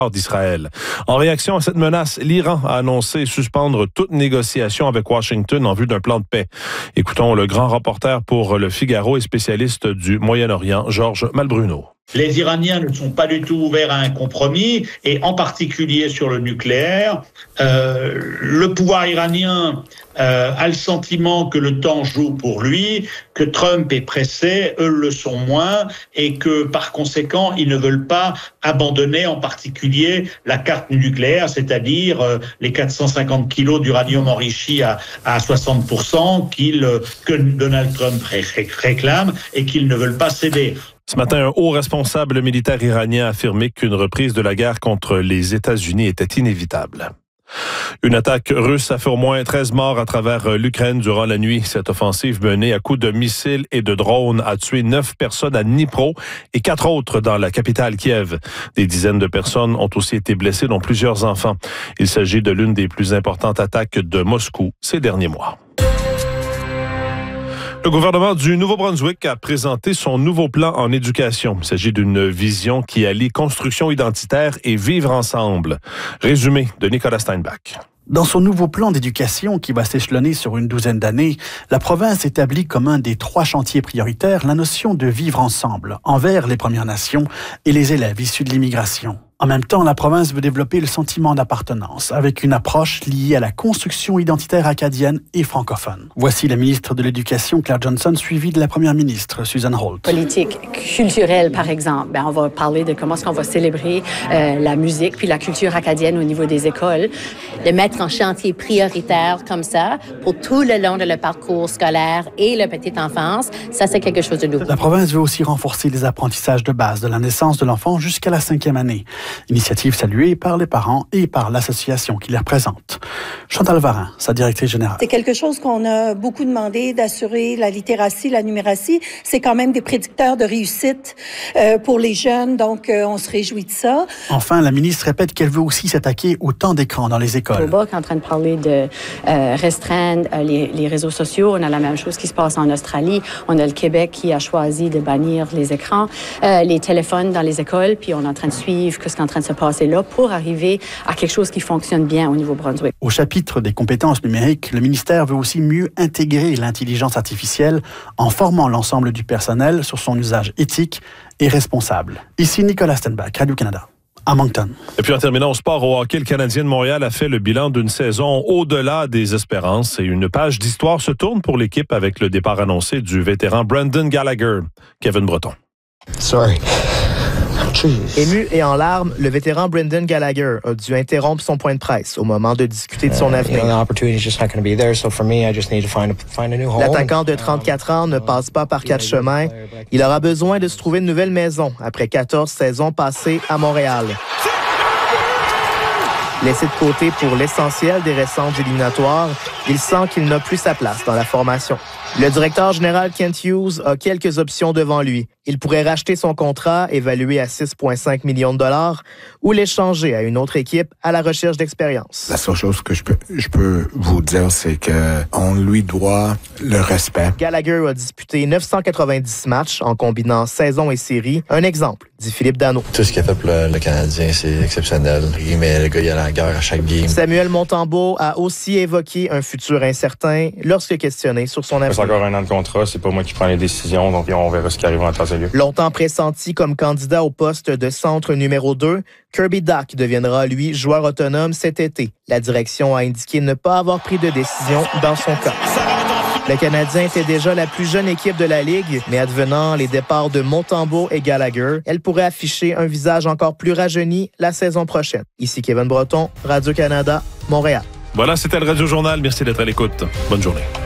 d'Israël. En réaction à cette menace, l'Iran a annoncé suspendre toute négociation avec Washington en vue d'un plan de paix. Écoutons le grand reporter pour Le Figaro et spécialiste du Moyen-Orient, Georges Malbruno. Les Iraniens ne sont pas du tout ouverts à un compromis, et en particulier sur le nucléaire. Le pouvoir iranien a le sentiment que le temps joue pour lui, que Trump est pressé, eux le sont moins, et que par conséquent, ils ne veulent pas abandonner en particulier la carte nucléaire, c'est-à-dire les 450 kilos d'uranium enrichi à 60% que Donald Trump réclame et qu'ils ne veulent pas céder. Ce matin, un haut responsable militaire iranien a affirmé qu'une reprise de la guerre contre les États-Unis était inévitable. Une attaque russe a fait au moins 13 morts à travers l'Ukraine durant la nuit. Cette offensive menée à coups de missiles et de drones a tué 9 personnes à Dnipro et 4 autres dans la capitale Kiev. Des dizaines de personnes ont aussi été blessées, dont plusieurs enfants. Il s'agit de l'une des plus importantes attaques de Moscou ces derniers mois. Le gouvernement du Nouveau-Brunswick a présenté son nouveau plan en éducation. Il s'agit d'une vision qui allie construction identitaire et vivre ensemble. Résumé de Nicolas Steinbach. Dans son nouveau plan d'éducation qui va s'échelonner sur une douzaine d'années, la province établit comme un des 3 chantiers prioritaires la notion de vivre ensemble envers les Premières Nations et les élèves issus de l'immigration. En même temps, la province veut développer le sentiment d'appartenance avec une approche liée à la construction identitaire acadienne et francophone. Voici la ministre de l'Éducation, Claire Johnson, suivie de la première ministre, Susan Holt. Politique culturelle, par exemple, on va parler de comment est-ce qu'on va célébrer la musique puis la culture acadienne au niveau des écoles. De mettre en chantier prioritaire comme ça pour tout le long de le parcours scolaire et la petite enfance, ça, c'est quelque chose de nouveau. La province veut aussi renforcer les apprentissages de base de la naissance de l'enfant jusqu'à la 5e année. Initiative saluée par les parents et par l'association qui les représente. Chantal Varin, sa directrice générale. C'est quelque chose qu'on a beaucoup demandé, d'assurer la littératie, la numératie. C'est quand même des prédicteurs de réussite pour les jeunes, donc on se réjouit de ça. Enfin, la ministre répète qu'elle veut aussi s'attaquer au temps d'écran dans les écoles. Québec est en train de parler de restreindre les réseaux sociaux. On a la même chose qui se passe en Australie. On a le Québec qui a choisi de bannir les écrans, les téléphones dans les écoles, puis on est en train de suivre ce qui est en train de se passer là pour arriver à quelque chose qui fonctionne bien au Nouveau-Brunswick. Au chapitre des compétences numériques, le ministère veut aussi mieux intégrer l'intelligence artificielle en formant l'ensemble du personnel sur son usage éthique et responsable. Ici Nicolas Steinbach, Radio-Canada. À Moncton. Et puis en terminant au sport, au hockey, le Canadien de Montréal a fait le bilan d'une saison au-delà des espérances et une page d'histoire se tourne pour l'équipe avec le départ annoncé du vétéran Brendan Gallagher. Kevin Breton. Sorry. Ému et en larmes, le vétéran Brendan Gallagher a dû interrompre son point de presse au moment de discuter de son avenir. L'attaquant de 34 ans ne passe pas par 4 chemins. Il aura besoin de se trouver une nouvelle maison après 14 saisons passées à Montréal. Laissé de côté pour l'essentiel des récentes éliminatoires, il sent qu'il n'a plus sa place dans la formation. Le directeur général Kent Hughes a quelques options devant lui. Il pourrait racheter son contrat, évalué à 6,5 millions de dollars, ou l'échanger à une autre équipe à la recherche d'expérience. La seule chose que je peux vous dire, c'est qu'on lui doit le respect. Gallagher a disputé 990 matchs en combinant saison et série. Un exemple, dit Philippe Danault. Tout ce qu'il a fait pour le Canadien, c'est exceptionnel. Mais le gars, il a la guerre à chaque game. Samuel Montembeault a aussi évoqué un futur incertain lorsque questionné sur son avenir. C'est encore un an de contrat, c'est pas moi qui prends les décisions, donc on verra ce qui arrive en temps et lieu. Longtemps pressenti comme candidat au poste de centre numéro 2, Kirby Dach deviendra, lui, joueur autonome cet été. La direction a indiqué ne pas avoir pris de décision dans son cas. Le Canadien était déjà la plus jeune équipe de la Ligue, mais advenant les départs de Montembeault et Gallagher, elle pourrait afficher un visage encore plus rajeuni la saison prochaine. Ici Kevin Breton, Radio-Canada, Montréal. Voilà, c'était le Radio Journal. Merci d'être à l'écoute. Bonne journée.